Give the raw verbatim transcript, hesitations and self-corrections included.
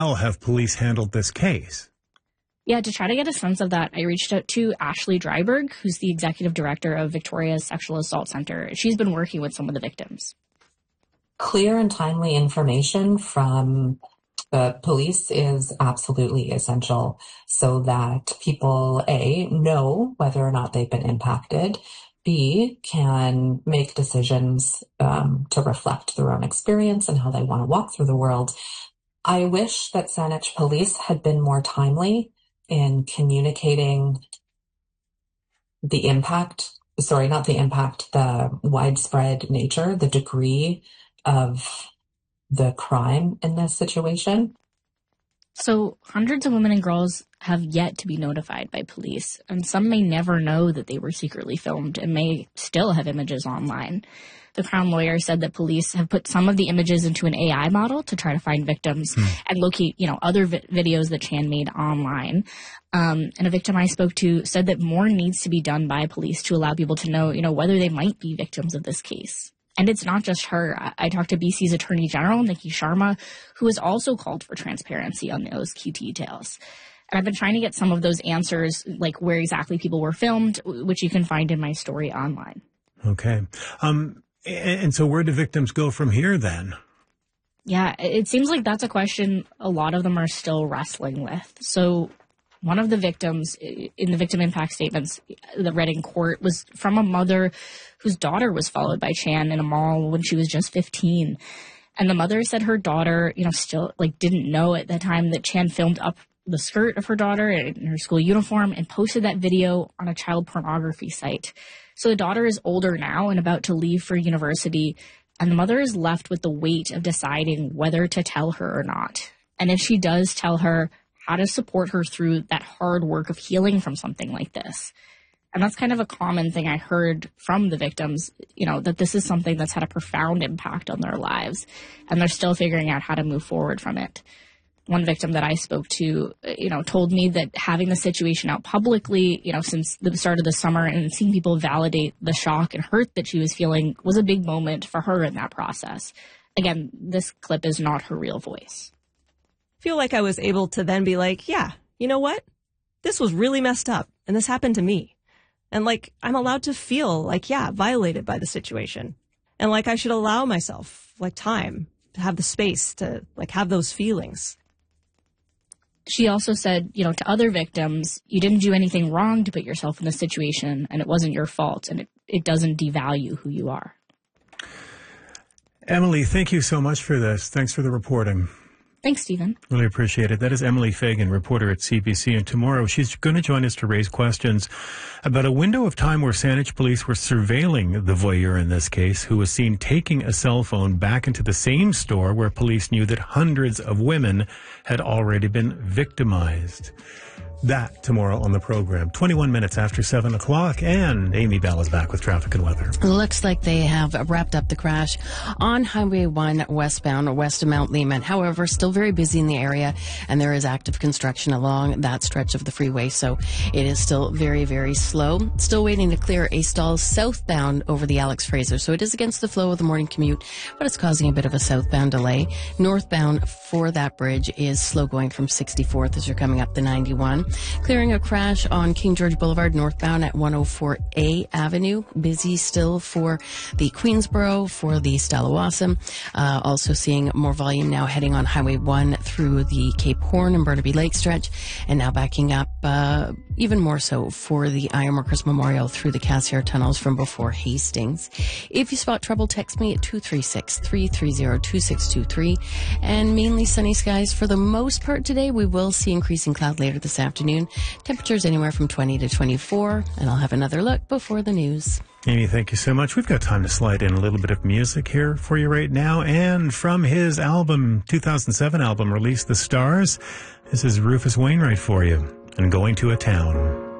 How have police handled this case? Yeah, to try to get a sense of that, I reached out to Ashley Dryberg, who's the executive director of Victoria's Sexual Assault Center. She's been working with some of the victims. Clear and timely information from the police is absolutely essential so that people, A, know whether or not they've been impacted, B, can make decisions um, to reflect their own experience and how they want to walk through the world. I wish that Saanich Police had been more timely in communicating the impact, sorry, not the impact, the widespread nature, the degree of the crime in this situation. So hundreds of women and girls have yet to be notified by police, and some may never know that they were secretly filmed and may still have images online. The Crown lawyer said that police have put some of the images into an A I model to try to find victims hmm. and locate, you know, other vi- videos that Chan made online. Um, and a victim I spoke to said that more needs to be done by police to allow people to know, you know, whether they might be victims of this case. And it's not just her. I, I talked to B C's Attorney General, Nikki Sharma, who has also called for transparency on those key details. And I've been trying to get some of those answers, like where exactly people were filmed, which you can find in my story online. Okay. Um, and, and so where do victims go from here then? Yeah, it seems like that's a question a lot of them are still wrestling with. So one of the victims in the victim impact statements that read in court was from a mother whose daughter was followed by Chan in a mall when she was just fifteen. And the mother said her daughter, you know, still like didn't know at the time that Chan filmed up the skirt of her daughter in her school uniform and posted that video on a child pornography site. So the daughter is older now and about to leave for university, and the mother is left with the weight of deciding whether to tell her or not. And if she does tell her, how to support her through that hard work of healing from something like this. And that's kind of a common thing I heard from the victims, you know, that this is something that's had a profound impact on their lives, and they're still figuring out how to move forward from it. One victim that I spoke to, you know, told me that having the situation out publicly, you know, since the start of the summer and seeing people validate the shock and hurt that she was feeling was a big moment for her in that process. Again, this clip is not her real voice. Feel like I was able to then be like, yeah, you know what? This was really messed up, and this happened to me. And like, I'm allowed to feel like, yeah, violated by the situation. And like, I should allow myself like time to have the space to like have those feelings. She also said, you know, to other victims, you didn't do anything wrong to put yourself in this situation, and it wasn't your fault, and it, it doesn't devalue who you are. Emily, thank you so much for this. Thanks for the reporting. Thanks, Stephen. Really appreciate it. That is Emily Fagan, reporter at C B C. And tomorrow she's going to join us to raise questions about a window of time where Saanich police were surveilling the voyeur in this case, who was seen taking a cell phone back into the same store where police knew that hundreds of women had already been victimized. That tomorrow on the program, twenty-one minutes after seven o'clock, and Amy Bell is back with traffic and weather. Looks like they have wrapped up the crash on Highway one westbound west of Mount Lehman. However, still very busy in the area, and there is active construction along that stretch of the freeway, so it is still very, very slow. Still waiting to clear a stall southbound over the Alex Fraser, so it is against the flow of the morning commute, but it's causing a bit of a southbound delay. Northbound for that bridge is slow going from sixty-fourth as you're coming up the ninety-one. Clearing a crash on King George Boulevard northbound at one oh four A Avenue. Busy still for the Queensboro, for the Stallawasam. Uh, also seeing more volume now heading on Highway one through the Cape Horn and Burnaby Lake stretch, and now backing up uh, even more so for the Ironworkers Memorial through the Cassiar tunnels from before Hastings. If you spot trouble, text me at two three six, three three zero, two six two three. And mainly sunny skies for the most part today. We will see increasing cloud later this afternoon. Temperatures anywhere from twenty to twenty-four, and I'll have another look before the news. Amy, thank you so much. We've got time to slide in a little bit of music here for you right now. And from his album, two thousand seven album, Release the Stars, this is Rufus Wainwright for you, and Going to a Town.